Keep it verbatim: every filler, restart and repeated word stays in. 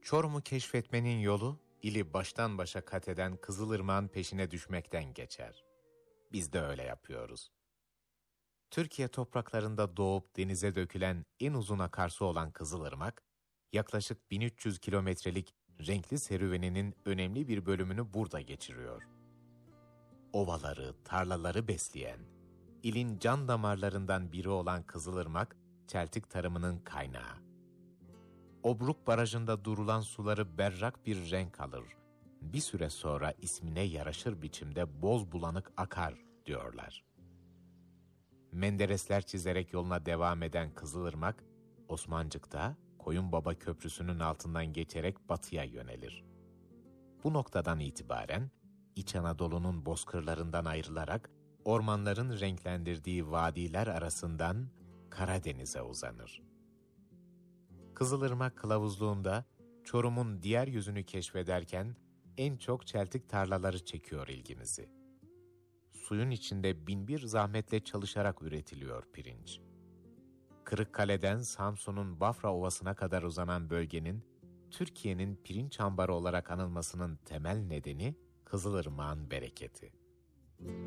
Çorum'u keşfetmenin yolu, ili baştan başa kat eden Kızılırmak'ın peşine düşmekten geçer. Biz de öyle yapıyoruz. Türkiye topraklarında doğup denize dökülen en uzun akarsu olan Kızılırmak, yaklaşık bin üç yüz kilometrelik renkli serüveninin önemli bir bölümünü burada geçiriyor. Ovaları, tarlaları besleyen, ilin can damarlarından biri olan Kızılırmak, çeltik tarımının kaynağı. Obruk Barajı'nda durulan suları berrak bir renk alır. Bir süre sonra ismine yaraşır biçimde boz bulanık akar diyorlar. Menderesler çizerek yoluna devam eden Kızılırmak, Osmancık'ta Koyunbaba Köprüsü'nün altından geçerek batıya yönelir. Bu noktadan itibaren İç Anadolu'nun bozkırlarından ayrılarak ormanların renklendirdiği vadiler arasından Karadeniz'e uzanır. Kızılırmak kılavuzluğunda Çorum'un diğer yüzünü keşfederken en çok çeltik tarlaları çekiyor ilgimizi. Suyun içinde binbir zahmetle çalışarak üretiliyor pirinç. Kırıkkale'den Samsun'un Bafra Ovası'na kadar uzanan bölgenin Türkiye'nin pirinç ambarı olarak anılmasının temel nedeni Kızılırmak'ın bereketi.